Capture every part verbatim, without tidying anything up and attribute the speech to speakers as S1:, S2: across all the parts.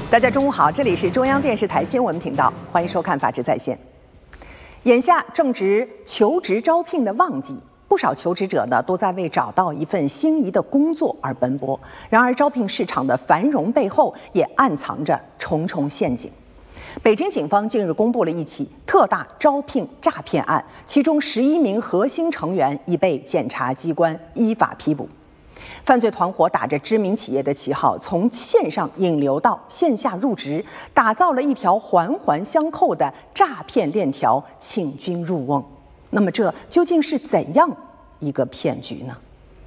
S1: 大家中午好，这里是中央电视台新闻频道，欢迎收看《法治在线》。眼下正值求职招聘的旺季，不少求职者呢都在为找到一份心仪的工作而奔波。然而，招聘市场的繁荣背后也暗藏着重重陷阱。北京警方近日公布了一起特大招聘诈骗案，其中十一名核心成员已被检察机关依法批捕。犯罪团伙打着知名企业的旗号，从线上引流到线下入职，打造了一条环环相扣的诈骗链条，请君入瓮。那么，这究竟是怎样一个骗局呢？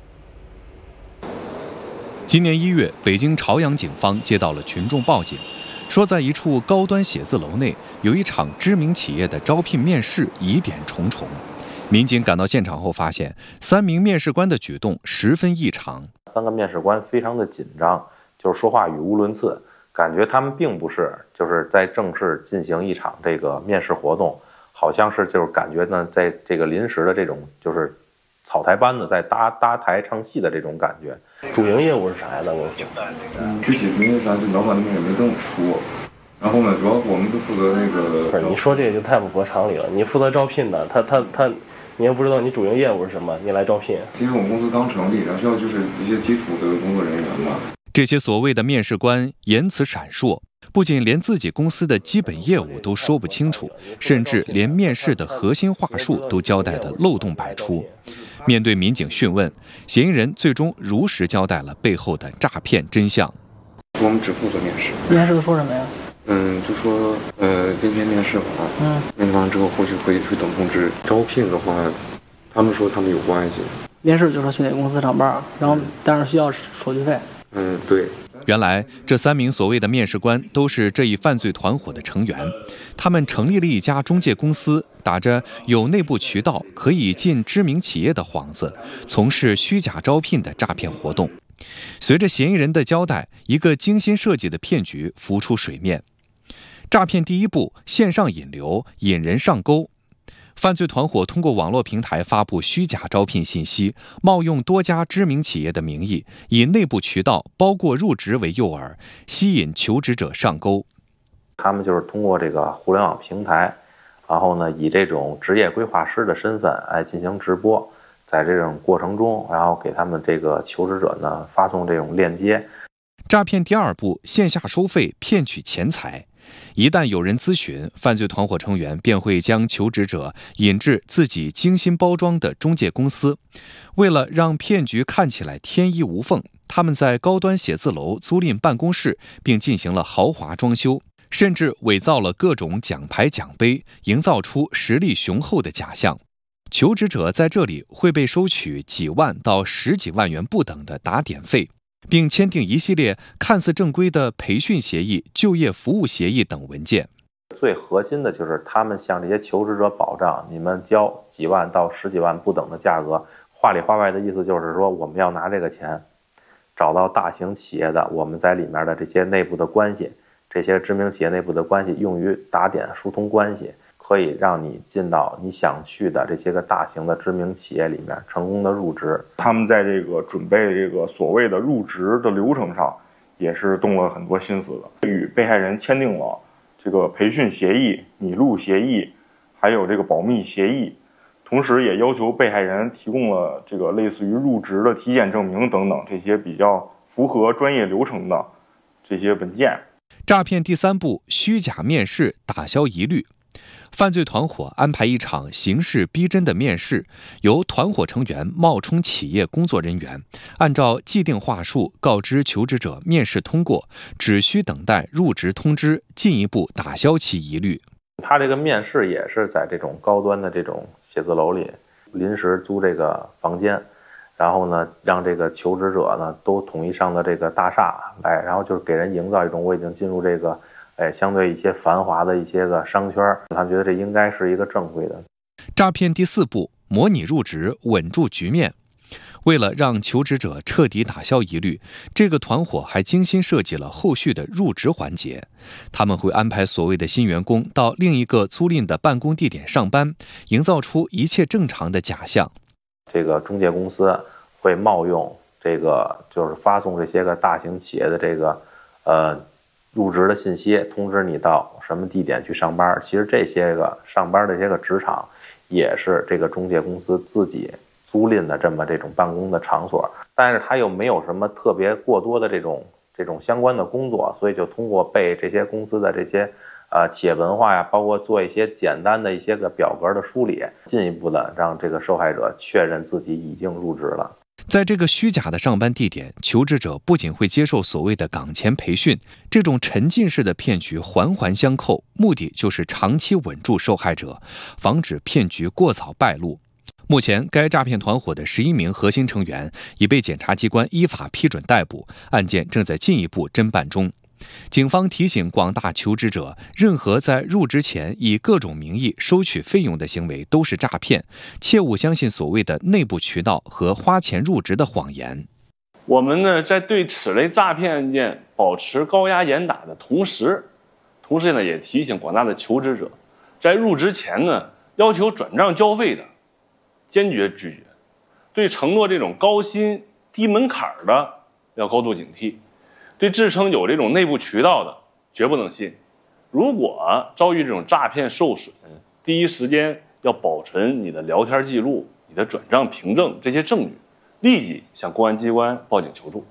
S2: 今年一月，北京朝阳警方接到了群众报警，说在一处高端写字楼内有一场知名企业的招聘面试疑点重重。民警赶到现场后发现，三名面试官的举动十分异常。
S3: 三个面试官非常的紧张，就是说话语无伦次，感觉他们并不是就是在正式进行一场这个面试活动，好像是就是感觉呢，在这个临时的这种就是草台班子在搭搭台唱戏的这种感觉。
S4: 主营业务是啥呀？咱公司？
S5: 嗯，具体主营啥，这老板那边也没跟我说。然后呢，主要我们就负责那个。
S4: 不是，你说这个就太不合常理了。你负责招聘的，他他他。你也不知道你主营业务是什么，你来招聘。
S5: 其实我们公司刚成立，然后需要就是一些基础的工作人员嘛。
S2: 这些所谓的面试官言辞闪烁，不仅连自己公司的基本业务都说不清楚，甚至连面试的核心话术都交代的漏洞百出。面对民警讯问，嫌疑人最终如实交代了背后的诈骗真相。
S5: 我们只负责面试。
S6: 面试说什么呀？
S5: 嗯，就说呃，今天面试完，嗯，面试完之后后续会去等通知。招聘的话，他们说他们有关系。
S6: 面试就说去哪个公司上班，然后但是需要手续费。
S5: 嗯，对。
S2: 原来这三名所谓的面试官都是这一犯罪团伙的成员，他们成立了一家中介公司，打着有内部渠道可以进知名企业的幌子，从事虚假招聘的诈骗活动。随着嫌疑人的交代，一个精心设计的骗局浮出水面。诈骗第一步，线上引流，引人上钩。犯罪团伙通过网络平台发布虚假招聘信息，冒用多家知名企业的名义，以内部渠道包括入职为诱饵，吸引求职者上钩。
S3: 他们就是通过这个互联网平台，然后呢，以这种职业规划师的身份来进行直播，在这种过程中，然后给他们这个求职者呢发送这种链接。
S2: 诈骗第二步，线下收费骗取钱财。一旦有人咨询，犯罪团伙成员便会将求职者引至自己精心包装的中介公司。为了让骗局看起来天衣无缝，他们在高端写字楼租赁办公室，并进行了豪华装修，甚至伪造了各种奖牌奖杯，营造出实力雄厚的假象。求职者在这里会被收取几万到十几万元不等的打点费，并签订一系列看似正规的培训协议、就业服务协议等文件。
S3: 最核心的就是他们向这些求职者保障，你们交几万到十几万不等的价格，话里话外的意思就是说，我们要拿这个钱找到大型企业的我们在里面的这些内部的关系，这些知名企业内部的关系用于打点疏通关系，可以让你进到你想去的这些个大型的知名企业里面成功的入职。
S7: 他们在这个准备这个所谓的入职的流程上也是动了很多心思的，与被害人签订了这个培训协议、拟录协议，还有这个保密协议，同时也要求被害人提供了这个类似于入职的体检证明等等这些比较符合专业流程的这些文件。
S2: 诈骗第三步，虚假面试，打消疑虑。犯罪团伙安排一场形势逼真的面试，由团伙成员冒充企业工作人员，按照既定话术告知求职者面试通过，只需等待入职通知，进一步打消其疑虑。
S3: 他这个面试也是在这种高端的这种写字楼里临时租这个房间，然后呢，让这个求职者呢都统一上的这个大厦来，然后就是给人营造一种我已经进入这个哎，相对一些繁华的一些个商圈，他们觉得这应该是一个正规的。
S2: 诈骗第四步，模拟入职，稳住局面。为了让求职者彻底打消疑虑，这个团伙还精心设计了后续的入职环节。他们会安排所谓的新员工到另一个租赁的办公地点上班，营造出一切正常的假象。
S3: 这个中介公司会冒用这个，就是发送这些个大型企业的这个呃入职的信息，通知你到什么地点去上班。其实这些个上班的这些个职场，也是这个中介公司自己租赁的这么这种办公的场所，但是它又没有什么特别过多的这种这种相关的工作，所以就通过背这些公司的这些呃企业文化呀，包括做一些简单的一些个表格的梳理，进一步的让这个受害者确认自己已经入职了。
S2: 在这个虚假的上班地点，求职者不仅会接受所谓的岗前培训，这种沉浸式的骗局环环相扣，目的就是长期稳住受害者，防止骗局过早败露。目前，该诈骗团伙的十一名核心成员已被检察机关依法批准逮捕，案件正在进一步侦办中。警方提醒广大求职者，任何在入职前以各种名义收取费用的行为都是诈骗，切勿相信所谓的内部渠道和花钱入职的谎言。
S8: 我们呢，在对此类诈骗案件保持高压严打的同时，同时呢，也提醒广大的求职者，在入职前呢，要求转账交费的，坚决拒绝；对承诺这种高薪低门槛的，要高度警惕。对自称有这种内部渠道的，绝不能信。如果遭遇这种诈骗受损，第一时间要保存你的聊天记录、你的转账凭证这些证据，立即向公安机关报警求助。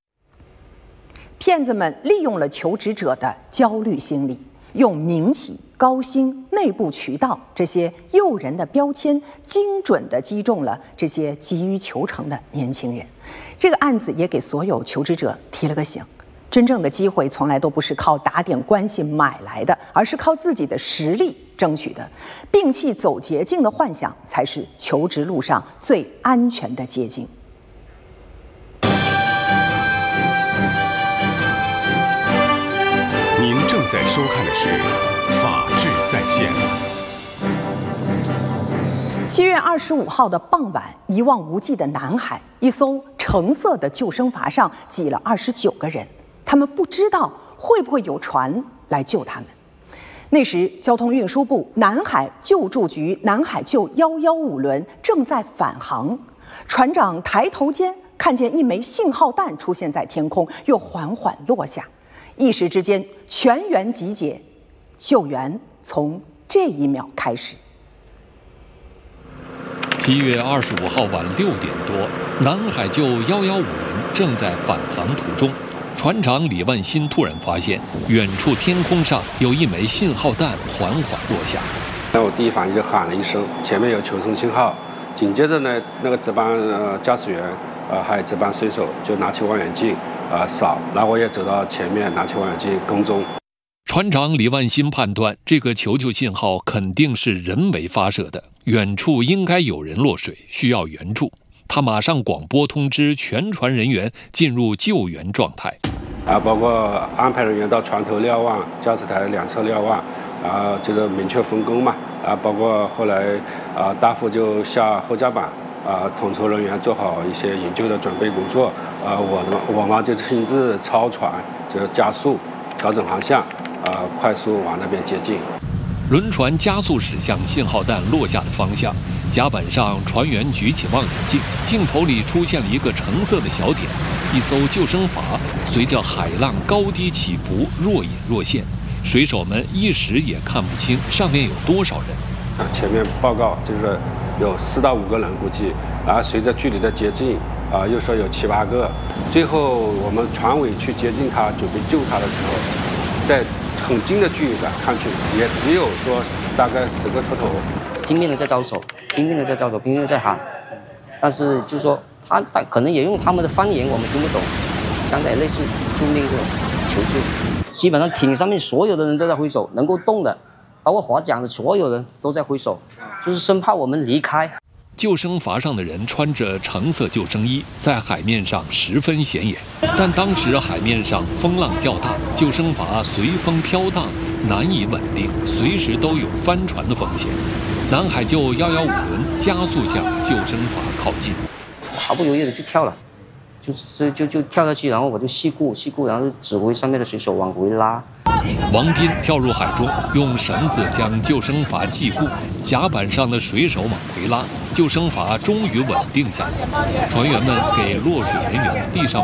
S1: 骗子们利用了求职者的焦虑心理，用民企、高薪、内部渠道这些诱人的标签，精准地击中了这些急于求成的年轻人。这个案子也给所有求职者提了个醒。真正的机会从来都不是靠打点关系买来的，而是靠自己的实力争取的。摒弃走捷径的幻想，才是求职路上最安全的捷径。
S9: 您正在收看的是《法治在线》。
S1: 七月二十五号的傍晚，一望无际的南海，一艘橙色的救生筏上挤了二十九个人。他们不知道会不会有船来救他们。那时，交通运输部南海救助局南海救一一五轮正在返航，船长抬头间看见一枚信号弹出现在天空，又缓缓落下。一时之间，全员集结，救援从这一秒开始。
S10: 七月二十五号晚六点多，南海救一一五轮正在返航途中。船长李万新突然发现，远处天空上有一枚信号弹缓缓落下。
S11: 那我第一反应就喊了一声，前面有求生信号。紧接着呢，那个值班呃驾驶员呃还有值班水手就拿起望远镜呃扫，然后我也走到前面拿起望远镜跟踪。
S10: 船长李万新判断，这个求救信号肯定是人为发射的，远处应该有人落水，需要援助。他马上广播通知全船人员进入救援状态，
S11: 啊，包括安排人员到船头瞭望，驾驶台两侧瞭望，啊，就是明确分工嘛，啊，包括后来啊，大副就下后甲板，啊，统筹人员做好一些营救的准备工作，啊，我我嘛就亲自操船，就是加速，调整航向，啊，快速往那边接近。
S10: 轮船加速驶向信号弹落下的方向，甲板上船员举起望远镜，镜头里出现了一个橙色的小点，一艘救生筏随着海浪高低起伏，若隐若现，水手们一时也看不清上面有多少人。
S11: 啊，前面报告就是有四到五个人估计，然后随着距离的接近，啊，又说有七八个，最后我们船尾去接近他，准备救他的时候，在很近的距离感看去，也只有说大概十个出头，
S12: 拼命的在招手，拼命的在招手，拼命的在喊，但是就是说他他可能也用他们的方言，我们听不懂，相当于类似救命这种求救。基本上艇上面所有的人都在挥手，能够动的，包括划桨的所有人都在挥手，就是生怕我们离开。
S10: 救生筏上的人穿着橙色救生衣，在海面上十分显眼。但当时海面上风浪较大，救生筏随风飘荡，难以稳定，随时都有翻船的风险。南海救一一五轮加速向救生筏靠近，
S12: 毫不犹豫的就跳了，就就就跳下去，然后我就系固系固，然后就指挥上面的水手往回拉。
S10: 王斌跳入海中，用绳子将救生筏系固，甲板上的水手往回拉，救生筏终于稳定下来。船员们给落水人员递上